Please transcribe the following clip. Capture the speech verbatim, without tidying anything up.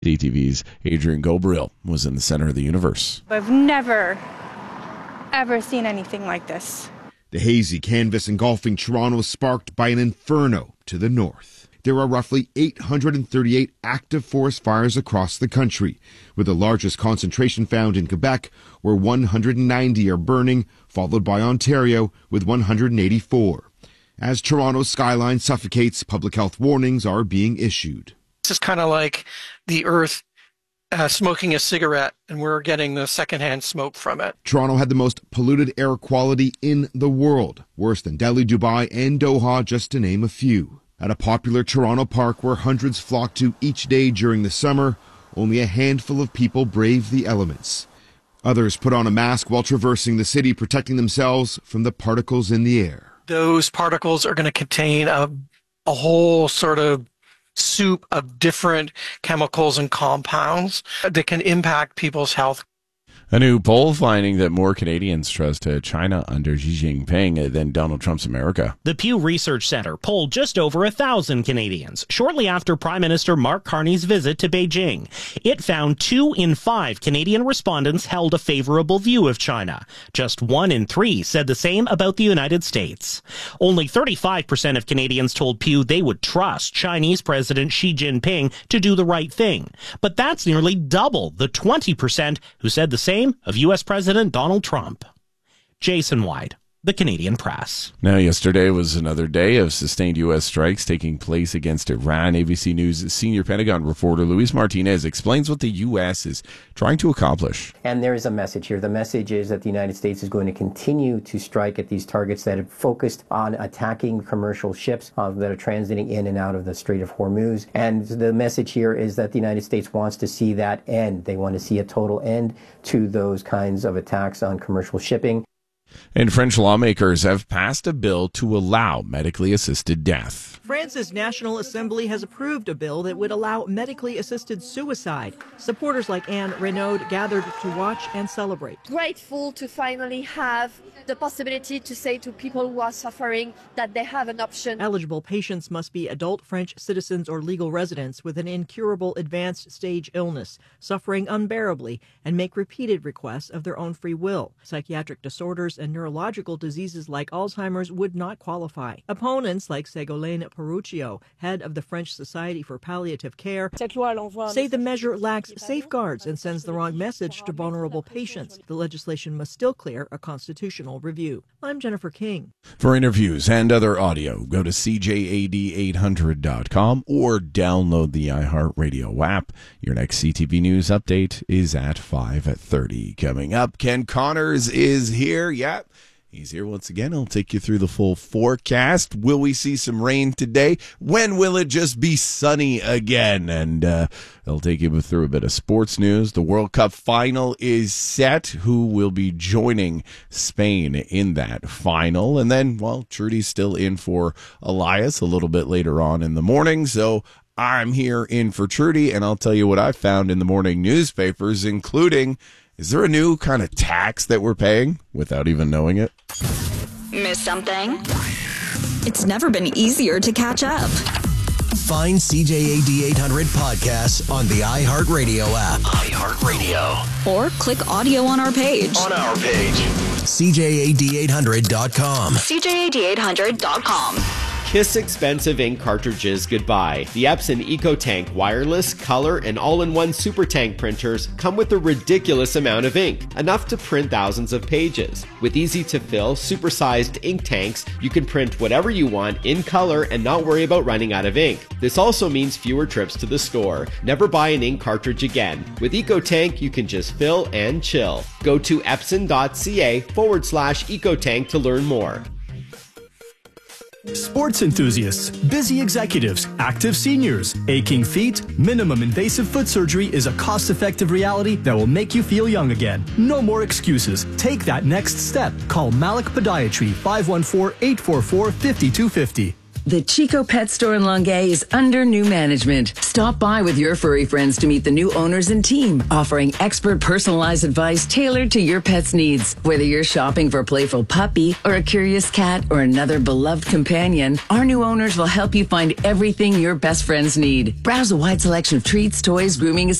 C T V's Adrian Gobriel was in the center of the universe. I've never, ever seen anything like this. The hazy canvas engulfing Toronto is sparked by an inferno to the north. There are roughly eight hundred thirty-eight active forest fires across the country, with the largest concentration found in Quebec, where one hundred ninety are burning, followed by Ontario with one hundred eighty-four. As Toronto's skyline suffocates, public health warnings are being issued. This is kind of like the Earth uh, smoking a cigarette, and we're getting the secondhand smoke from it. Toronto had the most polluted air quality in the world, worse than Delhi, Dubai, and Doha, just to name a few. At a popular Toronto park where hundreds flock to each day during the summer, only a handful of people brave the elements. Others put on a mask while traversing the city, protecting themselves from the particles in the air. Those particles are going to contain a, a whole sort of soup of different chemicals and compounds that can impact people's health. A new poll finding that more Canadians trust uh, China under Xi Jinping than Donald Trump's America. The Pew Research Center polled just over a thousand Canadians shortly after Prime Minister Mark Carney's visit to Beijing. It found two in five Canadian respondents held a favorable view of China. Just one in three said the same about the United States. Only thirty-five percent of Canadians told Pew they would trust Chinese President Xi Jinping to do the right thing. But that's nearly double the twenty percent who said the same of U S President Donald Trump. Jason White, The Canadian Press. Now, yesterday was another day of sustained U S strikes taking place against Iran. A B C News senior Pentagon reporter Luis Martinez explains what the U S is trying to accomplish. And there is a message here. The message is that the United States is going to continue to strike at these targets that have focused on attacking commercial ships uh, that are transiting in and out of the Strait of Hormuz. And the message here is that the United States wants to see that end. They want to see a total end to those kinds of attacks on commercial shipping. And French lawmakers have passed a bill to allow medically assisted death. France's National Assembly has approved a bill that would allow medically assisted suicide. Supporters like Anne Renaud gathered to watch and celebrate. Grateful to finally have the possibility to say to people who are suffering that they have an option. Eligible patients must be adult French citizens or legal residents with an incurable advanced stage illness, suffering unbearably, and make repeated requests of their own free will. Psychiatric disorders and neurological diseases like Alzheimer's would not qualify. Opponents like Ségolène Peruccio, head of the French Society for Palliative Care, say the measure lacks safeguards and sends the wrong message to vulnerable patients. The legislation must still clear a constitutional review. I'm Jennifer King. For interviews and other audio, go to C J A D eight hundred dot com or download the iHeartRadio app. Your next C T V News update is at five thirty. Coming up, Ken Connors is here. Yep. He's here once again. He'll take you through the full forecast. Will we see some rain today? When will it just be sunny again? And uh, he'll take you through a bit of sports news. The World Cup final is set. Who will be joining Spain in that final? And then, well, Trudy's still in for Elias a little bit later on in the morning. So I'm here in for Trudy, and I'll tell you what I found in the morning newspapers, including, is there a new kind of tax that we're paying without even knowing it? Miss something? It's never been easier to catch up. Find C J A D eight hundred podcasts on the iHeartRadio app. iHeartRadio. Or click audio on our page. On our page. C J A D eight hundred dot com. C J A D eight hundred dot com. Kiss expensive ink cartridges goodbye. The Epson EcoTank wireless, color, and all-in-one super tank printers come with a ridiculous amount of ink, enough to print thousands of pages. With easy-to-fill, super-sized ink tanks, you can print whatever you want in color and not worry about running out of ink. This also means fewer trips to the store. Never buy an ink cartridge again. With EcoTank, you can just fill and chill. Go to epson.ca forward slash EcoTank to learn more. Sports enthusiasts, busy executives, active seniors, aching feet, minimum invasive foot surgery is a cost-effective reality that will make you feel young again. No more excuses. Take that next step. Call Malik Podiatry, five one four, eight four four, five two five zero. The Chico Pet Store in Longueuil is under new management. Stop by with your furry friends to meet the new owners and team, offering expert personalized advice tailored to your pet's needs. Whether you're shopping for a playful puppy or a curious cat or another beloved companion, our new owners will help you find everything your best friends need. Browse a wide selection of treats, toys, grooming,